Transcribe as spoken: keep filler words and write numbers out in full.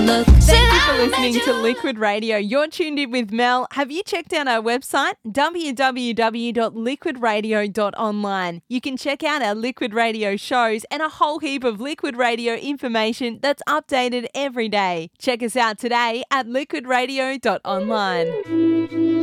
look. Thank you for listening to Liquid Radio. You're tuned in with Mel. Have you checked out our website? w w w dot liquid radio dot online. You can check out our Liquid Radio shows and a whole heap of Liquid Radio information that's updated every day. Check us out today at liquid radio dot online.